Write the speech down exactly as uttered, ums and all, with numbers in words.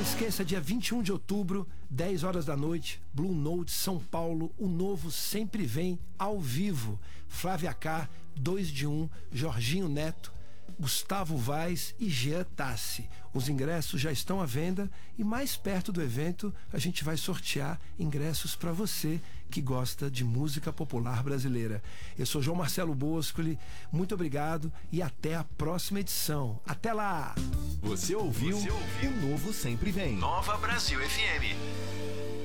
esqueça, dia vinte e um de outubro, dez horas da noite, Blue Note, São Paulo, o novo sempre vem ao vivo. Flávia K, dois de um, Jorginho Neto, Gustavo Vaz e Jean Tassi. Os ingressos já estão à venda e mais perto do evento a gente vai sortear ingressos para você que gosta de música popular brasileira. Eu sou João Marcelo Boscoli, muito obrigado e até a próxima edição. Até lá! Você ouviu, Você ouviu. O Novo Sempre Vem. Nova Brasil F M.